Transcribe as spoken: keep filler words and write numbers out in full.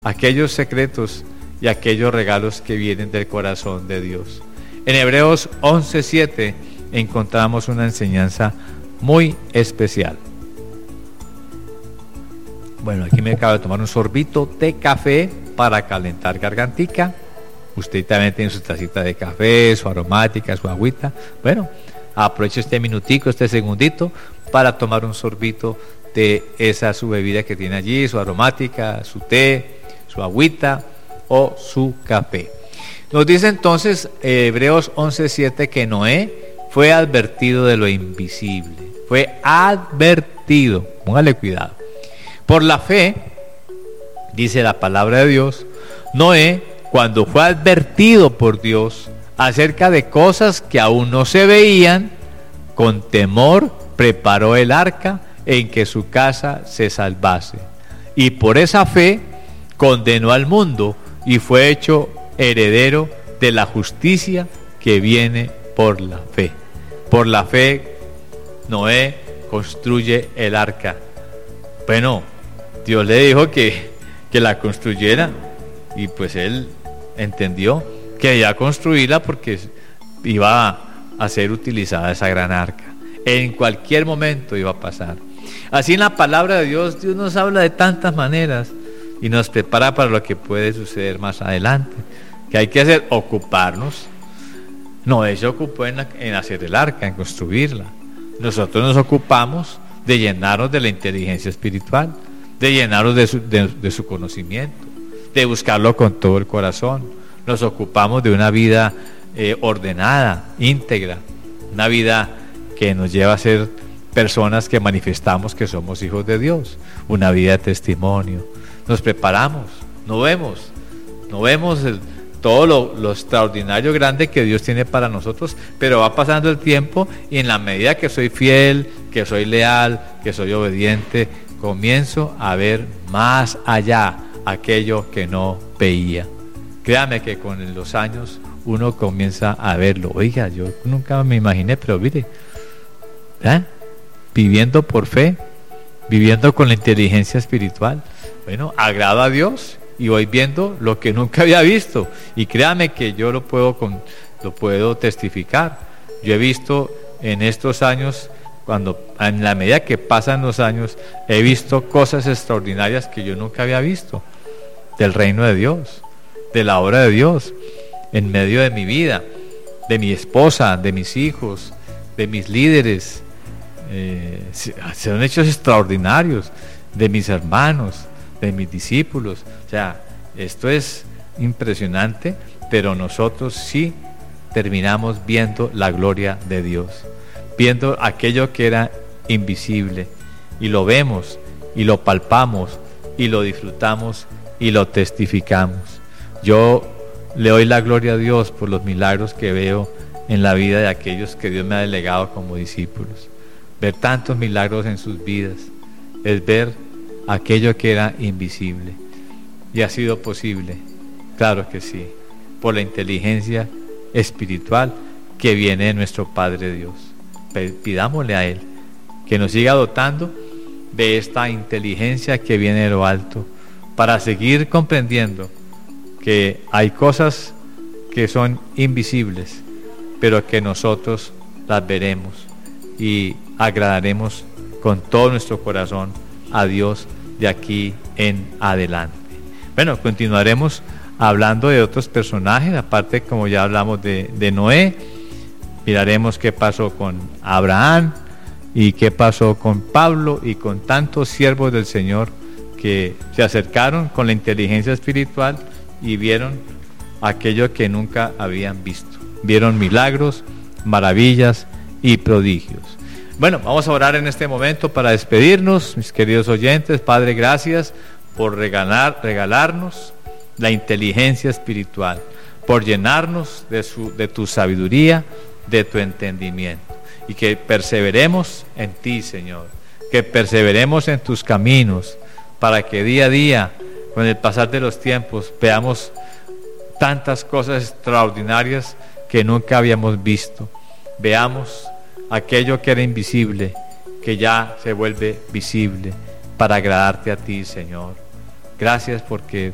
aquellos secretos y aquellos regalos que vienen del corazón de Dios. En Hebreos once siete encontramos una enseñanza muy especial. Bueno, aquí me acabo de tomar un sorbito de café para calentar gargantica. Usted también tiene su tacita de café, su aromática, su agüita. Bueno, aproveche este minutico, este segundito para tomar un sorbito de esa su bebida que tiene allí, su aromática, su té, su agüita o su café. Nos dice entonces eh, Hebreos once siete que Noé fue advertido de lo invisible. Fue advertido, póngale cuidado. Por la fe, dice la palabra de Dios, Noé, cuando fue advertido por Dios acerca de cosas que aún no se veían, con temor preparó el arca en que su casa se salvase. Y por esa fe condenó al mundo y fue hecho heredero de la justicia que viene por la fe. Por la fe, Noé construye el arca. Bueno, Dios le dijo que, que la construyera y pues él entendió que debía construirla porque iba a ser utilizada esa gran arca. En cualquier momento iba a pasar. Así en la palabra de Dios, Dios nos habla de tantas maneras y nos prepara para lo que puede suceder más adelante. ¿Qué hay que hacer? Ocuparnos. Noé se ocupó en, la, en hacer el arca, en construirla. Nosotros nos ocupamos de llenarnos de la inteligencia espiritual, de llenarnos de su, de, de su conocimiento, de buscarlo con todo el corazón. Nos ocupamos de una vida eh, ordenada, íntegra, una vida que nos lleva a ser personas que manifestamos que somos hijos de Dios, una vida de testimonio. Nos preparamos, no vemos, no vemos el, todo lo, lo extraordinario grande que Dios tiene para nosotros, pero va pasando el tiempo y en la medida que soy fiel, que soy leal, que soy obediente, comienzo a ver más allá aquello que no veía. Créame que con los años uno comienza a verlo. Oiga, yo nunca me imaginé, pero mire, ¿eh? Viviendo por fe, viviendo con la inteligencia espiritual, bueno, agrado a Dios y voy viendo lo que nunca había visto. Y créame que yo lo puedo, con, lo puedo testificar. Yo he visto en estos años, cuando en la medida que pasan los años, he visto cosas extraordinarias que yo nunca había visto del reino de Dios, de la obra de Dios en medio de mi vida, de mi esposa, de mis hijos, de mis líderes. Eh, son hechos extraordinarios de mis hermanos, de mis discípulos. O sea, esto es impresionante, pero nosotros sí terminamos viendo la gloria de Dios, viendo aquello que era invisible, y lo vemos, y lo palpamos, y lo disfrutamos, y lo testificamos. Yo le doy la gloria a Dios por los milagros que veo en la vida de aquellos que Dios me ha delegado como discípulos. Ver tantos milagros en sus vidas es ver aquello que era invisible. Y ha sido posible, claro que sí, por la inteligencia espiritual que viene de nuestro Padre Dios. Pidámosle a Él que nos siga dotando de esta inteligencia que viene de lo alto, para seguir comprendiendo que hay cosas que son invisibles, pero que nosotros las veremos y agradaremos con todo nuestro corazón a Dios de aquí en adelante. Bueno, continuaremos hablando de otros personajes, aparte como ya hablamos de, de Noé. Miraremos qué pasó con Abraham y qué pasó con Pablo y con tantos siervos del Señor que se acercaron con la inteligencia espiritual y vieron aquello que nunca habían visto. Vieron milagros, maravillas y prodigios. Bueno, vamos a orar en este momento para despedirnos, mis queridos oyentes. Padre, gracias por regalar, regalarnos la inteligencia espiritual, por llenarnos de, su, de tu sabiduría, de tu entendimiento, y que perseveremos en ti, Señor, que perseveremos en tus caminos, para que día a día, con el pasar de los tiempos, veamos tantas cosas extraordinarias que nunca habíamos visto. Veamos aquello que era invisible, que ya se vuelve visible, para agradarte a ti, Señor. Gracias porque